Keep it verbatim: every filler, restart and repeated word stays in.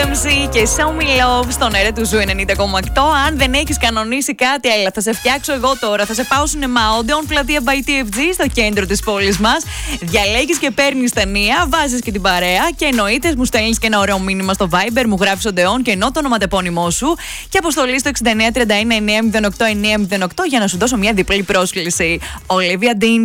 εμ σι και Show Me Love στον αέρα του Ζου ενενήντα κόμμα οκτώ. Αν δεν έχεις κανονίσει κάτι, έλα, θα σε φτιάξω εγώ τώρα. Θα σε πάω σινεμά, Odeon Πλατεία by τι εφ τζι στο κέντρο της πόλης μας. Διαλέγεις και παίρνεις ταινία, βάζεις και την παρέα και εννοείται μου στέλνεις και ένα ωραίο μήνυμα στο Viber, μου γράφεις Odeon και ενώ το ονοματεπώνυμό σου και αποστολή στο εξήντα εννέα τριάντα ένα εννέα μηδέν οκτώ εννέα μηδέν οκτώ για να σου δώσω μια διπλή πρόσκληση. Olivia Dean.